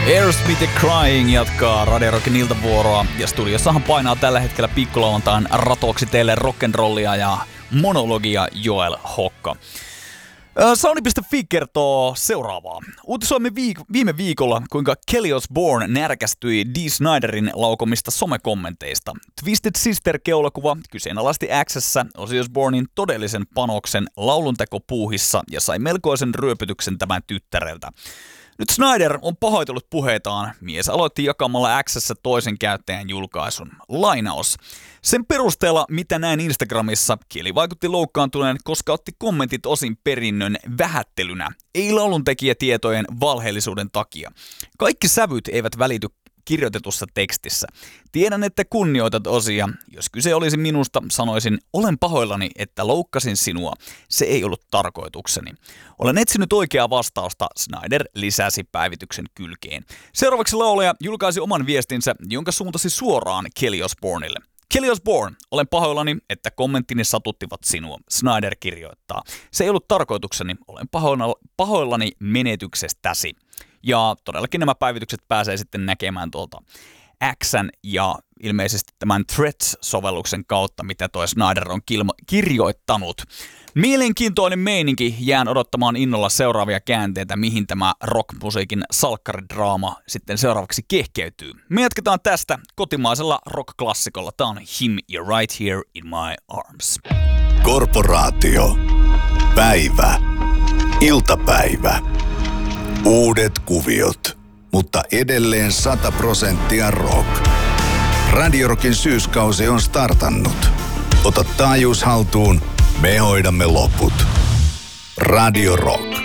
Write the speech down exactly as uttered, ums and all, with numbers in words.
Aerosmith Crying jatkaa Radio Rockin iltavuoroa ja studiossahan painaa tällä hetkellä pikkulauantain ratoksi teille rock'n'rollia ja monologia Joel Hokka. Sound piste fi kertoo seuraavaa. Uutisoimme viik- viime viikolla, kuinka Kelly Osbourne närkästyi Dee Sniderin laukomista somekommenteista. Twisted Sister-keulakuva kyseenalaisti X:ssä Ozzy Osbournen todellisen panoksen lauluntekopuuhissa ja sai melkoisen ryöpytyksen tämän tyttäreltä. Nyt Snyder on pahoitellut puheitaan. Mies aloitti jakamalla X:ssä toisen käyttäjän julkaisun. Lainaus. Sen perusteella, mitä näin Instagramissa, Kelly vaikutti loukkaantuneen, koska otti kommentit osin perinnön vähättelynä, ei lauluntekijätietojen valheellisuuden takia. Kaikki sävyt eivät välity kirjoitetussa tekstissä. Tiedän, että kunnioitat Osia. Jos kyse olisi minusta, sanoisin, olen pahoillani, että loukkasin sinua. Se ei ollut tarkoitukseni. Olen etsinyt oikeaa vastausta, Snyder lisäsi päivityksen kylkeen. Seuraavaksi laulaja julkaisi oman viestinsä, jonka suuntasi suoraan Kelly Osbournelle. Kelly Osbourne, olen pahoillani, että kommenttini satuttivat sinua, Snyder kirjoittaa. Se ei ollut tarkoitukseni, olen pahoillani menetyksestäsi. Ja todellakin nämä päivitykset pääsee sitten näkemään tuolta X:n ja ilmeisesti tämän Threads-sovelluksen kautta, mitä toi Snyder on kilma- kirjoittanut. Mielenkiintoinen meininki, jään odottamaan innolla seuraavia käänteitä, mihin tämä rockmusiikin salkkaridraama sitten seuraavaksi kehkeytyy. Me jatketaan tästä kotimaisella rock-klassikolla. Tää on Him You're Right Here in My Arms. Korporaatio. Päivä. Iltapäivä. Uudet kuviot, mutta edelleen sata prosenttia rock. Radio Rockin syyskausi on startannut. Ota taajuus haltuun, me hoidamme loput. Radio Rock.